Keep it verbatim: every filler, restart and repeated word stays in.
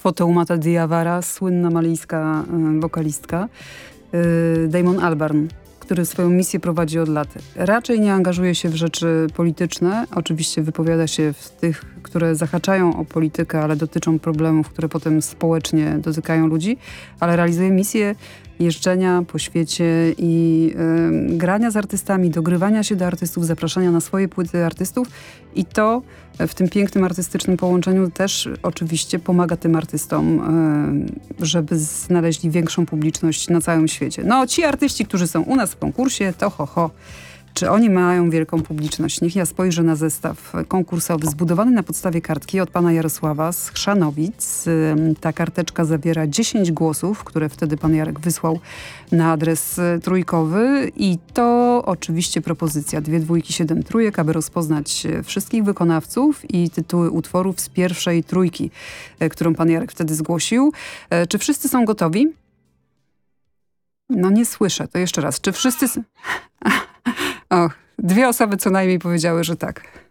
Fatoumata Diawara, słynna malijska y, wokalistka, y, Damon Albarn, który swoją misję prowadzi od lat. Raczej nie angażuje się w rzeczy polityczne. Oczywiście wypowiada się w tych, które zahaczają o politykę, ale dotyczą problemów, które potem społecznie dotykają ludzi, ale realizuje misję jeżdżenia po świecie i y, grania z artystami, dogrywania się do artystów, zapraszania na swoje płyty artystów i to w tym pięknym artystycznym połączeniu też oczywiście pomaga tym artystom, y, żeby znaleźli większą publiczność na całym świecie. No ci artyści, którzy są u nas w konkursie, to ho, ho. Czy oni mają wielką publiczność? Niech ja spojrzę na zestaw konkursowy zbudowany na podstawie kartki od pana Jarosława z Chrzanowic. Ta karteczka zawiera dziesięć głosów, które wtedy pan Jarek wysłał na adres trójkowy i to oczywiście propozycja dwie dwójki, siedem trójek, aby rozpoznać wszystkich wykonawców i tytuły utworów z pierwszej trójki, którą pan Jarek wtedy zgłosił. Czy wszyscy są gotowi? No nie słyszę, to jeszcze raz. Czy wszyscy... Och, dwie osoby co najmniej powiedziały, że tak.